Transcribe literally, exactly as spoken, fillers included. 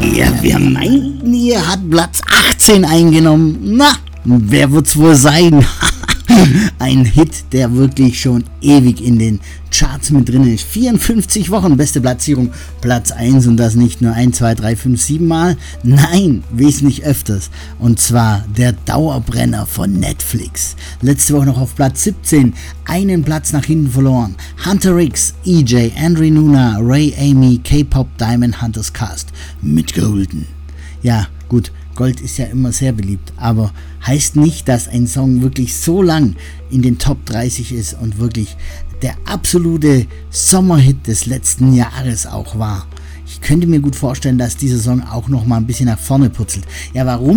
Ja, wir meinten, ihr hat Platz achtzehn eingenommen. Na, wer wird's wohl sein? Ein Hit, der wirklich schon ewig in den Charts mit drin ist. vierundfünfzig Wochen, beste Platzierung, Platz eins und das nicht nur eins, zwei, drei, fünf, sieben Mal. Nein, wesentlich öfters. Und zwar der Dauerbrenner von Netflix. Letzte Woche noch auf Platz siebzehn, einen Platz nach hinten verloren. Hunter X, E J, Andre Nuna, Ray Amy, K-Pop Diamond Hunters Cast mit Golden. Ja, gut. Gold ist ja immer sehr beliebt, aber heißt nicht, dass ein Song wirklich so lang in den Top dreißig ist und wirklich der absolute Sommerhit des letzten Jahres auch war. Ich könnte mir gut vorstellen, dass dieser Song auch noch mal ein bisschen nach vorne putzelt. Ja, warum?